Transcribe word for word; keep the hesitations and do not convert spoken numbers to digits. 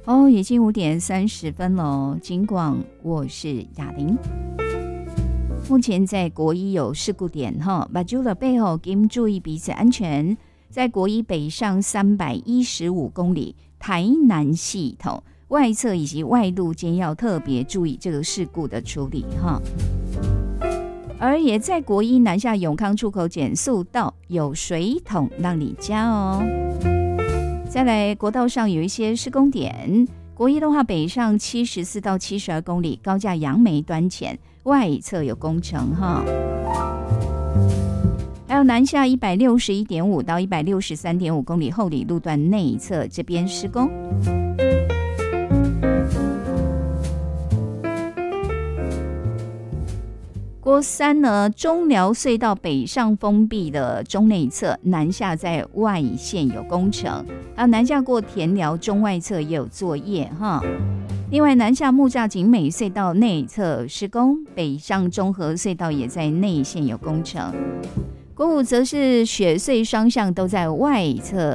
哦，已经五点三十分了。尽管我是雅玲，目前在国一有事故点哈，把住了背后请注意彼此安全。在国一北上三百一十五公里台南系统外侧以及外路间要特别注意这个事故的处理哈。而也在国一南下永康出口减速道有水桶让你加哦。再来国道上有一些施工点，国一的话北上七十四到七十二公里高架杨梅端前外侧有工程哈。还有南下一百六十一点五到一百六十三点五公里后里路段内侧这边施工。国三呢，中寮隧道北上封闭的中内侧，南下在外线有工程，还有南下过田寮中外侧也有作业哈。另外，南下木栅景美隧道内侧施工，北上中和隧道也在内线有工程。国五则是雪隧双向都在外侧